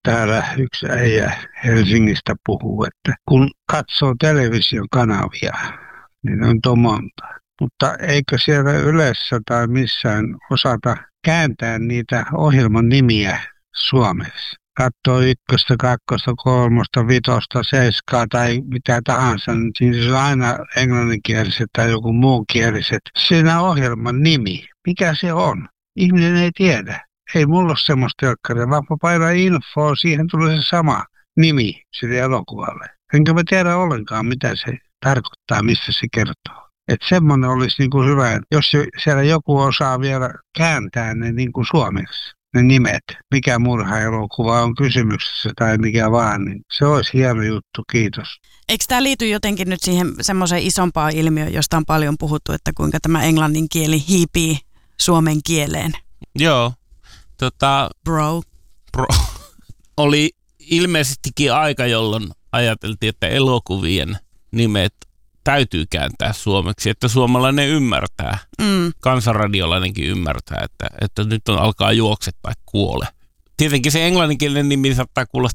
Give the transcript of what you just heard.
täällä yksi äijä Helsingistä puhuu, että kun katsoo television kanavia, niin on monta. Mutta eikö siellä Ylessä tai missään osata kääntää niitä ohjelman nimiä suomeksi? Katsoo ykköstä, kakkosta, kolmosta, vitosta, seiskaa tai mitä tahansa, niin siinä on aina englanninkieliset tai joku muunkieliset. Siinä ohjelman nimi, mikä se on? Ihminen ei tiedä. Ei mulla ole semmoista telkkaria, vaan painaa infoa, siihen tulee se sama nimi sille elokuvalle. Enkä mä tiedä ollenkaan, mitä se tarkoittaa, missä se kertoo. Että semmoinen olisi niin kuin hyvä, että jos siellä joku osaa vielä kääntää ne niin kuin suomeksi, ne nimet, mikä murhaelokuva on kysymyksessä tai mikä vaan, niin se olisi hieno juttu, kiitos. Eikö tämä liity jotenkin nyt siihen semmoiseen isompaan ilmiöön, josta on paljon puhuttu, että kuinka tämä englannin kieli hiipii suomen kieleen? Joo. Bro. Oli ilmeisestikin aika, jolloin ajateltiin, että elokuvien nimet täytyy kääntää suomeksi, että suomalainen ymmärtää. Kansanradiolainenkin ymmärtää, että nyt alkaa juokse tai kuole. Tietenkin se englanninkielinen nimi saattaa kuulostaa